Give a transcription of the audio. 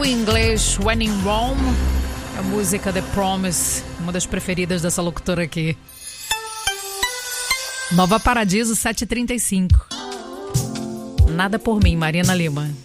Trio em inglês, When in Rome. A música The Promise, uma das preferidas dessa locutora aqui. Nova Paradiso, 7h35. Nada por mim, Marina Lima.